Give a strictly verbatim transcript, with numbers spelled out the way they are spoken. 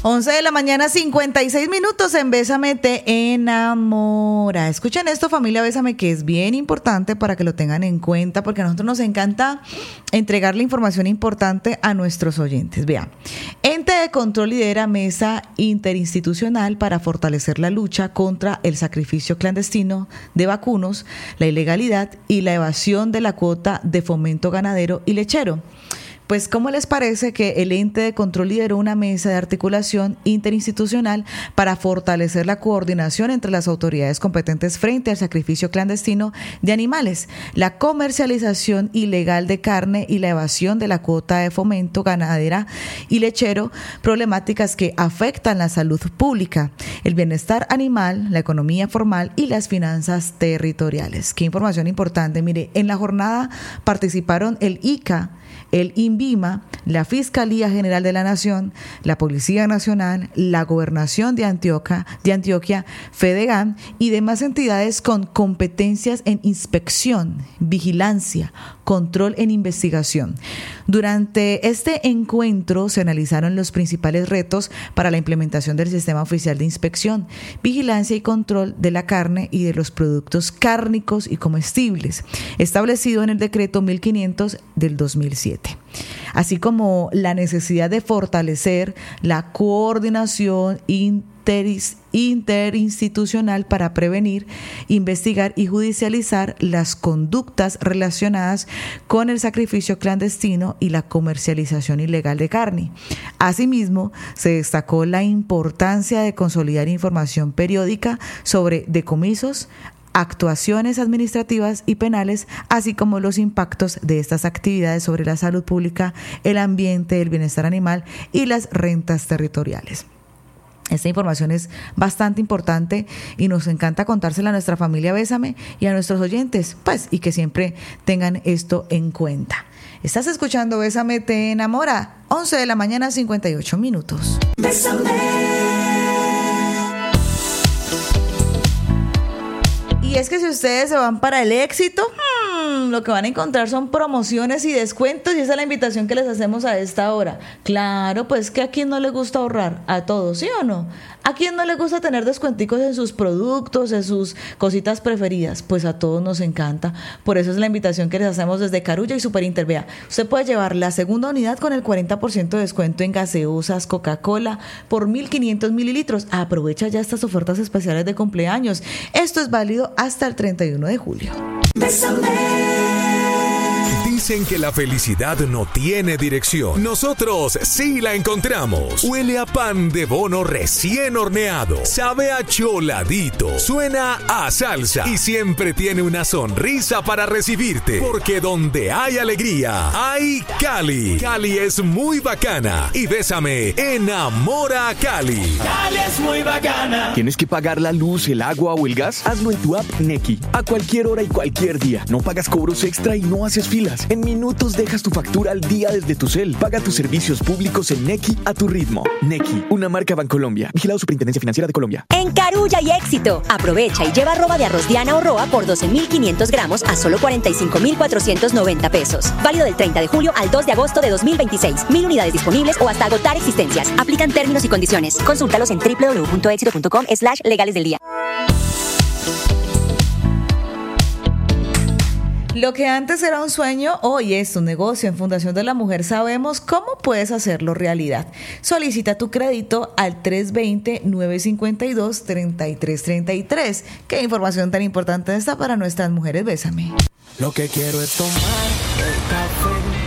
once de la mañana, cincuenta y seis minutos en Bésame te enamora. Escuchen esto, familia Bésame, que es bien importante para que lo tengan en cuenta, porque a nosotros nos encanta entregarle información importante a nuestros oyentes. Vean, Ente de Control lidera mesa interinstitucional para fortalecer la lucha contra el sacrificio clandestino de vacunos, la ilegalidad y la evasión de la cuota de fomento ganadero y lechero. Pues, ¿cómo les parece que el Ente de Control lideró una mesa de articulación interinstitucional para fortalecer la coordinación entre las autoridades competentes frente al sacrificio clandestino de animales, la comercialización ilegal de carne y la evasión de la cuota de fomento ganadera y lechero, problemáticas que afectan la salud pública, el bienestar animal, la economía formal y las finanzas territoriales? Qué información importante. Mire, en la jornada participaron el I C A, el INVIMA, la Fiscalía General de la Nación, la Policía Nacional, la Gobernación de Antioquia, de Antioquia, FEDEGAN y demás entidades con competencias en inspección, vigilancia, control en investigación. Durante este encuentro se analizaron los principales retos para la implementación del Sistema Oficial de Inspección, Vigilancia y Control de la Carne y de los Productos Cárnicos y Comestibles, establecido en el Decreto mil quinientos del dos mil siete. Así como la necesidad de fortalecer la coordinación interis, interinstitucional para prevenir, investigar y judicializar las conductas relacionadas con el sacrificio clandestino y la comercialización ilegal de carne. Asimismo, se destacó la importancia de consolidar información periódica sobre decomisos, actuaciones administrativas y penales, así como los impactos de estas actividades sobre la salud pública, el ambiente, el bienestar animal y las rentas territoriales. Esta información es bastante importante y nos encanta contársela a nuestra familia Bésame y a nuestros oyentes, pues, y que siempre tengan esto en cuenta. Estás escuchando Bésame te enamora, once de la mañana, cincuenta y ocho minutos. Bésame. Y es que si ustedes se van para el éxito, hmm, lo que van a encontrar son promociones y descuentos, y esa es la invitación que les hacemos a esta hora. Claro, pues que a quién no le gusta ahorrar, a todos, ¿sí o no? ¿A quién no le gusta tener descuenticos en sus productos, en sus cositas preferidas? Pues a todos nos encanta. Por eso es la invitación que les hacemos desde Carulla y Superinter. Vea, usted puede llevar la segunda unidad con el cuarenta por ciento de descuento en gaseosas, Coca-Cola por mil quinientos mililitros. Aprovecha ya estas ofertas especiales de cumpleaños. Esto es válido hasta el treinta y uno de julio. Bésame. Dicen que la felicidad no tiene dirección. Nosotros sí la encontramos. Huele a pan de bono recién horneado. Sabe a choladito. Suena a salsa. Y siempre tiene una sonrisa para recibirte. Porque donde hay alegría, hay Cali. Cali es muy bacana. Y Bésame enamora a Cali. Cali es muy bacana. ¿Tienes que pagar la luz, el agua o el gas? Hazlo en tu app Nequi. A cualquier hora y cualquier día. No pagas cobros extra y no haces filas. En minutos dejas tu factura al día desde tu cel. Paga tus servicios públicos en Nequi a tu ritmo. Nequi, una marca Bancolombia. Vigilado Superintendencia Financiera de Colombia. En Carulla y Éxito. Aprovecha y lleva arroba de arroz Diana o Roa por doce mil quinientos gramos a solo cuarenta y cinco mil cuatrocientos noventa pesos. Válido del treinta de julio al dos de agosto de dos mil veintiséis. Mil unidades disponibles o hasta agotar existencias. Aplican términos y condiciones. Consúltalos en doble u doble u doble u punto éxito punto com slash legales del día. Lo que antes era un sueño, hoy es un negocio. En Fundación de la Mujer sabemos cómo puedes hacerlo realidad. Solicita tu crédito al tres dos cero, nueve cinco dos, tres tres tres tres. ¿Qué información tan importante está para nuestras mujeres? Bésame. Lo que quiero es tomar el café